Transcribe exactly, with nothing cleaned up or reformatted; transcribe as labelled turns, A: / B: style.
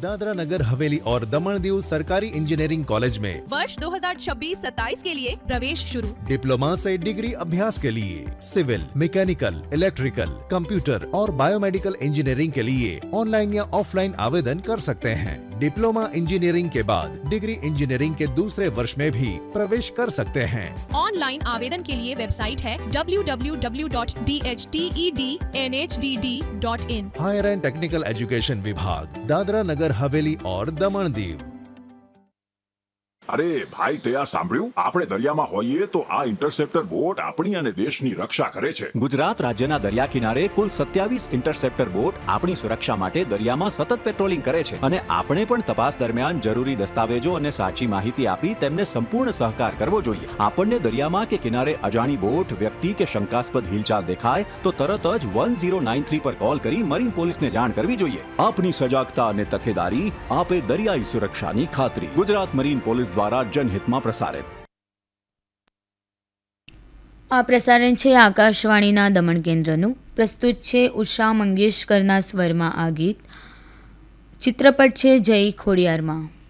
A: दादरा नगर हवेली और दमन दीव सरकारी engineering college में
B: वर्ष दो हज़ार छब्बीस सत्ताईस के लिए प्रवेश शुरू।
A: डिप्लोमा से डिग्री अभ्यास के लिए सिविल, मैकेनिकल, इलेक्ट्रिकल, कंप्यूटर और बायोमेडिकल इंजीनियरिंग के लिए ऑनलाइन या ऑफलाइन आवेदन कर सकते हैं। डिप्लोमा इंजीनियरिंग के बाद डिग्री इंजीनियरिंग के दूसरे वर्ष में भी प्रवेश कर सकते हैं।
B: ऑनलाइन आवेदन के लिए वेबसाइट है W W W dot D H T E D N H D D dot in.
A: Higher and technical education विभाग, दादरा नगर हवेली और दमन दीव।
C: અરે ભાઈ તે આ સાંભળ્યું? આપણે દરિયામાં હોઈએ તો આ ઇન્ટરસેપ્ટર બોટ આપણી અને દેશની રક્ષા કરે છે.
D: ગુજરાત રાજ્યના દરિયા કિનારે કુલ સત્યાવીસ ઇન્ટરસેપ્ટર બોટ આપણી સુરક્ષા માટે દરિયામાં સતત પેટ્રોલિંગ કરે છે અને આપણે પણ તપાસ દરમિયાન જરૂરી દસ્તાવેજો અને સાચી માહિતી આપી તેમને સંપૂર્ણ સહકાર કરવો જોઈએ. આપણને દરિયામાં કે કિનારે અજાણી બોટ, વ્યક્તિ કે શંકાસ્પદ હિલચાલ દેખાય તો તરત જ વન ઝીરો નાઇન થ્રી પર કોલ કરી મરીન પોલીસને જાણ કરવી જોઈએ. આપની સજાગતા અને તકેદારી આપે દરિયાઈ સુરક્ષાની ખાતરી. ગુજરાત મરીન પોલીસ દ્વારા જનહિતમાં પ્રસારિત.
E: આ પ્રસારણ છે આકાશવાણીના દમણ કેન્દ્રનું. પ્રસ્તુત છે ઉષા મંગેશકરના સ્વરમાં આ ગીત. ચિત્રપટ છે જય ખોડિયારમાં.